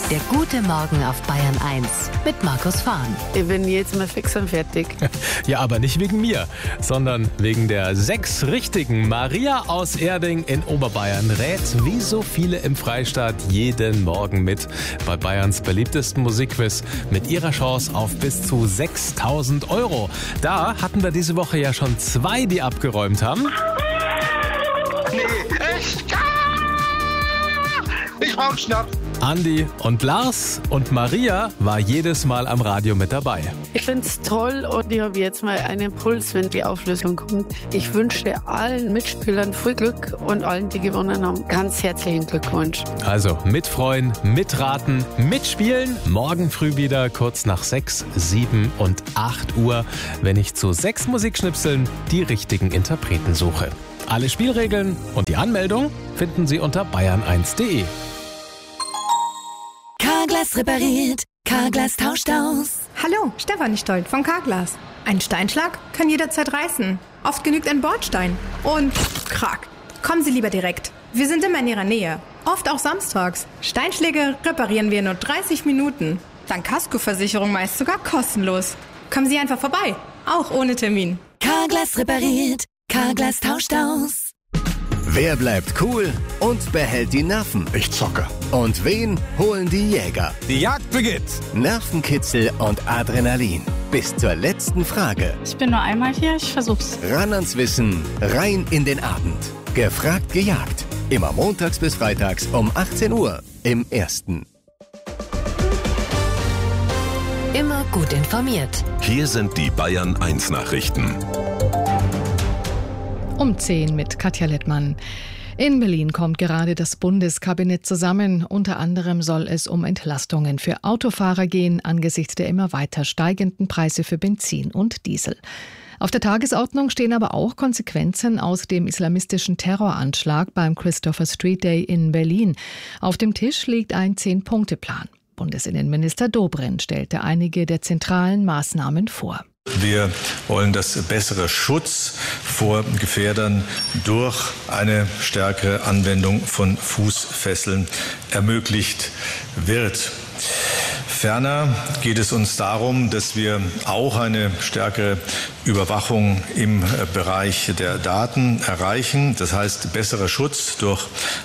Der gute Morgen auf Bayern 1 mit Markus Fahn. Ich bin jetzt mal fix und fertig. Ja, aber nicht wegen mir, sondern wegen der 6 Richtigen. Maria aus Erding in Oberbayern rät, wie so viele im Freistaat, jeden Morgen mit bei Bayerns beliebtesten Musikquiz mit ihrer Chance auf bis zu 6.000 €. Da hatten wir diese Woche ja schon 2, die abgeräumt haben. Nee, echt? Ich brauch Schnaps. Andi und Lars, und Maria war jedes Mal am Radio mit dabei. Ich finde es toll und ich habe jetzt mal einen Puls, wenn die Auflösung kommt. Ich wünsche allen Mitspielern viel Glück und allen, die gewonnen haben, ganz herzlichen Glückwunsch. Also mitfreuen, mitraten, mitspielen. Morgen früh wieder kurz nach 6, 7 und 8 Uhr, wenn ich zu 6 Musikschnipseln die richtigen Interpreten suche. Alle Spielregeln und die Anmeldung finden Sie unter bayern1.de. Carglass repariert, Carglass tauscht aus. Hallo, Stefanie Stolt von Carglass. Ein Steinschlag kann jederzeit reißen. Oft genügt ein Bordstein. Und krack. Kommen Sie lieber direkt. Wir sind immer in Ihrer Nähe. Oft auch samstags. Steinschläge reparieren wir in nur 30 Minuten. Dank Kaskoversicherung meist sogar kostenlos. Kommen Sie einfach vorbei. Auch ohne Termin. Carglass repariert, Carglass tauscht aus. Wer bleibt cool und behält die Nerven? Ich zocke. Und wen holen die Jäger? Die Jagd beginnt. Nervenkitzel und Adrenalin. Bis zur letzten Frage. Ich bin nur einmal hier, ich versuch's. Ran ans Wissen, rein in den Abend. Gefragt, gejagt. Immer montags bis freitags um 18 Uhr im Ersten. Immer gut informiert. Hier sind die Bayern 1 Nachrichten. Um 10 mit Katja Lettmann. In Berlin kommt gerade das Bundeskabinett zusammen. Unter anderem soll es um Entlastungen für Autofahrer gehen, angesichts der immer weiter steigenden Preise für Benzin und Diesel. Auf der Tagesordnung stehen aber auch Konsequenzen aus dem islamistischen Terroranschlag beim Christopher Street Day in Berlin. Auf dem Tisch liegt ein 10-Punkte-Plan. Bundesinnenminister Dobrindt stellte einige der zentralen Maßnahmen vor. Wir wollen, dass bessere Schutz vor Gefährdern durch eine stärkere Anwendung von Fußfesseln ermöglicht wird. Ferner geht es uns darum, dass wir auch eine stärkere Überwachung im Bereich der Daten erreichen. Das heißt, besserer Schutz durch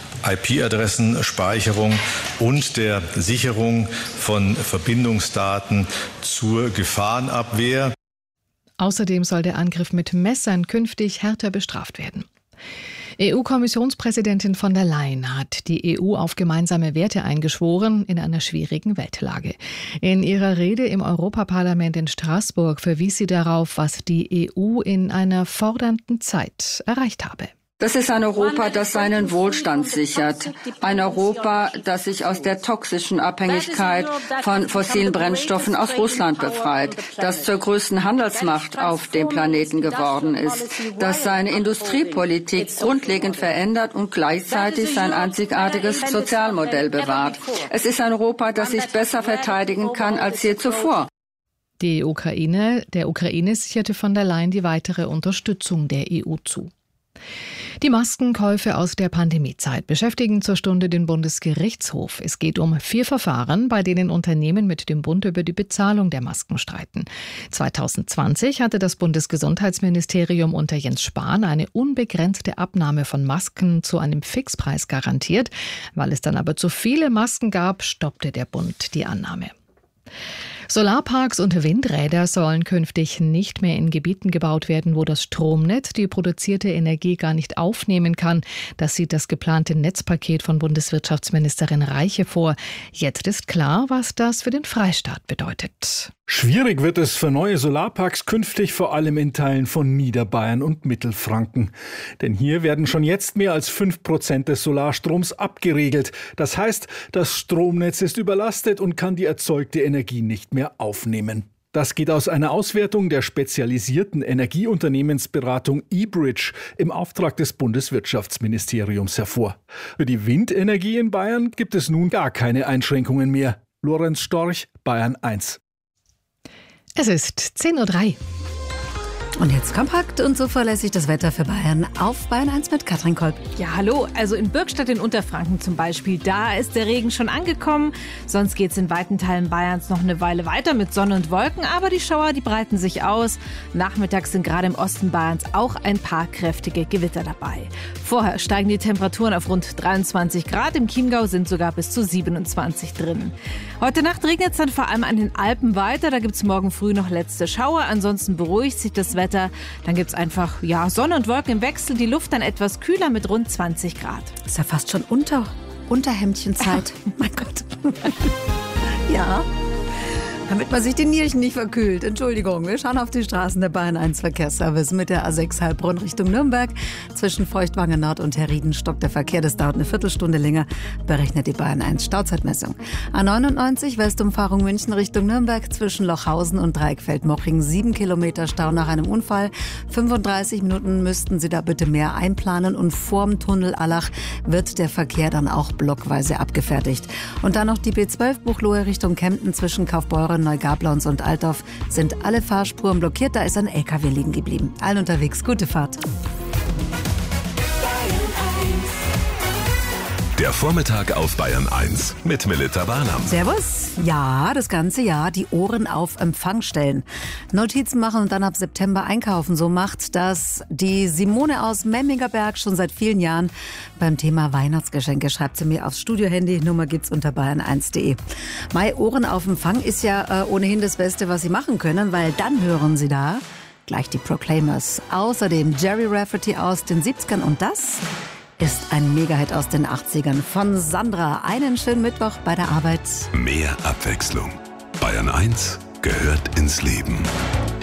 IP-Adressenspeicherung und der Sicherung von Verbindungsdaten zur Gefahrenabwehr. Außerdem soll der Angriff mit Messern künftig härter bestraft werden. EU-Kommissionspräsidentin von der Leyen hat die EU auf gemeinsame Werte eingeschworen in einer schwierigen Weltlage. In ihrer Rede im Europaparlament in Straßburg verwies sie darauf, was die EU in einer fordernden Zeit erreicht habe. Das ist ein Europa, das seinen Wohlstand sichert. Ein Europa, das sich aus der toxischen Abhängigkeit von fossilen Brennstoffen aus Russland befreit, das zur größten Handelsmacht auf dem Planeten geworden ist, das seine Industriepolitik grundlegend verändert und gleichzeitig sein einzigartiges Sozialmodell bewahrt. Es ist ein Europa, das sich besser verteidigen kann als je zuvor. Der Ukraine sicherte von der Leyen die weitere Unterstützung der EU zu. Die Maskenkäufe aus der Pandemiezeit beschäftigen zur Stunde den Bundesgerichtshof. Es geht um 4 Verfahren, bei denen Unternehmen mit dem Bund über die Bezahlung der Masken streiten. 2020 hatte das Bundesgesundheitsministerium unter Jens Spahn eine unbegrenzte Abnahme von Masken zu einem Fixpreis garantiert. Weil es dann aber zu viele Masken gab, stoppte der Bund die Annahme. Solarparks und Windräder sollen künftig nicht mehr in Gebieten gebaut werden, wo das Stromnetz die produzierte Energie gar nicht aufnehmen kann. Das sieht das geplante Netzpaket von Bundeswirtschaftsministerin Reiche vor. Jetzt ist klar, was das für den Freistaat bedeutet. Schwierig wird es für neue Solarparks künftig vor allem in Teilen von Niederbayern und Mittelfranken. Denn hier werden schon jetzt mehr als 5% des Solarstroms abgeregelt. Das heißt, das Stromnetz ist überlastet und kann die erzeugte Energie nicht mehr aufnehmen. Das geht aus einer Auswertung der spezialisierten Energieunternehmensberatung eBridge im Auftrag des Bundeswirtschaftsministeriums hervor. Für die Windenergie in Bayern gibt es nun gar keine Einschränkungen mehr. Lorenz Storch, Bayern 1. Es ist 10:03 Uhr. Und jetzt kompakt und zuverlässig das Wetter für Bayern auf Bayern 1 mit Katrin Kolb. Ja, hallo. Also in Bürgstadt in Unterfranken zum Beispiel, da ist der Regen schon angekommen. Sonst geht es in weiten Teilen Bayerns noch eine Weile weiter mit Sonne und Wolken. Aber die Schauer, die breiten sich aus. Nachmittags sind gerade im Osten Bayerns auch ein paar kräftige Gewitter dabei. Vorher steigen die Temperaturen auf rund 23 Grad. Im Chiemgau sind sogar bis zu 27 drin. Heute Nacht regnet es dann vor allem an den Alpen weiter. Da gibt es morgen früh noch letzte Schauer. Ansonsten beruhigt sich das Wetter. Dann gibt es einfach Sonne und Wolken im Wechsel. Die Luft dann etwas kühler mit rund 20 Grad. Ist ja fast schon Unterhemdchenzeit. Mein Gott. Ja. Damit man sich die Nierchen nicht verkühlt. Entschuldigung, wir schauen auf die Straßen der Bayern 1 Verkehrsservice mit der A6 Heilbronn Richtung Nürnberg. Zwischen Feuchtwangen Nord und Herrieden stockt der Verkehr. Das dauert eine Viertelstunde länger, berechnet die Bayern 1 Stauzeitmessung. A99 Westumfahrung München Richtung Nürnberg zwischen Lochhausen und Dreieckfeld-Moching. 7 Kilometer Stau nach einem Unfall. 35 Minuten müssten Sie da bitte mehr einplanen. Und vorm Tunnel Allach wird der Verkehr dann auch blockweise abgefertigt. Und dann noch die B12 Buchloe Richtung Kempten zwischen Kaufbeuren, Neugablons und Altdorf sind alle Fahrspuren blockiert. Da ist ein LKW liegen geblieben. Allen unterwegs, gute Fahrt. Der Vormittag auf Bayern 1 mit Melita Barnam. Servus. Ja, das ganze Jahr die Ohren auf Empfang stellen. Notizen machen und dann ab September einkaufen. So macht das die Simone aus Memmingerberg schon seit vielen Jahren beim Thema Weihnachtsgeschenke. Schreibt sie mir aufs Studio-Handy. Nummer gibt's unter bayern1.de. Ohren auf Empfang ist ja ohnehin das Beste, was Sie machen können, weil dann hören Sie da gleich die Proclaimers. Außerdem Jerry Rafferty aus den 70ern und das ist ein Mega-Hit aus den 80ern von Sandra. Einen schönen Mittwoch bei der Arbeit. Mehr Abwechslung. Bayern 1 gehört ins Leben.